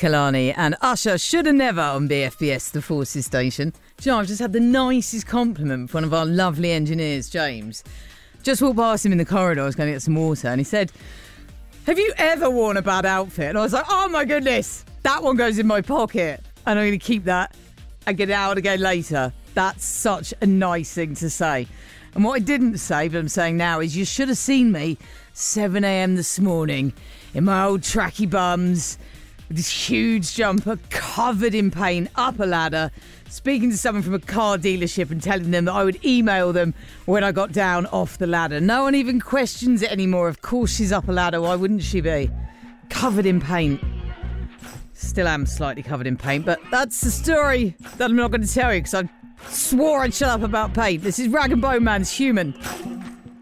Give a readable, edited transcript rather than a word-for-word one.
Kalani and Usher Shoulda Never on BFBS, the Forces station. Do you know, I've just had the nicest compliment from one of our lovely engineers, James. Just walked past him in the corridor, I was going to get some water, and he said, "Have you ever worn a bad outfit?" And I was like, oh my goodness, that one goes in my pocket. And I'm going to keep that and get it out again later. That's such a nice thing to say. And what I didn't say, but I'm saying now, is you should have seen me 7 a.m. this morning in my old tracky bums, with this huge jumper covered in paint, up a ladder, speaking to someone from a car dealership and telling them that I would email them when I got down off the ladder. No one even questions it anymore. Of course she's up a ladder. Why wouldn't she be? Covered in paint. Still am slightly covered in paint, but that's the story that I'm not going to tell you because I swore I'd shut up about paint. This is Rag and Bone Man's Human.